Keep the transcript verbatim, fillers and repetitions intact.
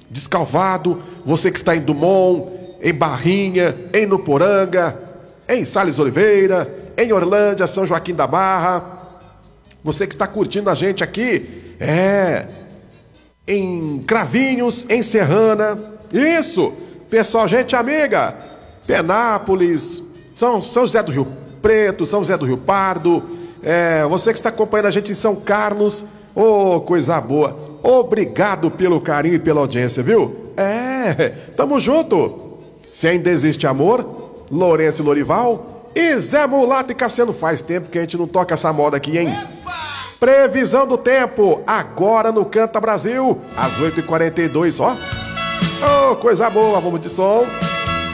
Descalvado, você que está em Dumont, em Barrinha, em Nuporanga, em Sales Oliveira, em Orlândia, São Joaquim da Barra, você que está curtindo a gente aqui, é, em Cravinhos, em Serrana, isso, pessoal, gente amiga, Penápolis, São, São José do Rio Preto, São José do Rio Pardo, é, você que está acompanhando a gente em São Carlos, ô, oh, coisa boa, obrigado pelo carinho e pela audiência, viu? É, tamo junto. Se ainda existe amor, Lourenço e Lorival e Zé Mulato e Cassiano, faz tempo que a gente não toca essa moda aqui, hein? Previsão do tempo, agora no Canta Brasil, às oito e quarenta e dois, ó. Ô, oh, coisa boa, vamos de som.